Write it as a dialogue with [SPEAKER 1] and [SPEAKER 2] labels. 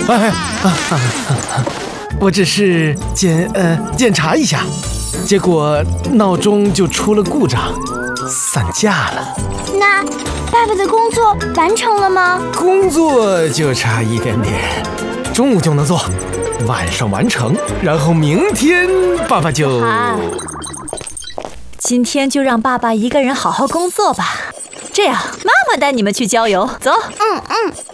[SPEAKER 1] 我只是检查一下，结果闹钟就出了故障，散架了。
[SPEAKER 2] 那爸爸的工作完成了吗？
[SPEAKER 1] 工作就差一点点，中午就能做，晚上完成，然后明天爸爸就……
[SPEAKER 3] 今天就让爸爸一个人好好工作吧。这样，妈妈带你们去郊游，走。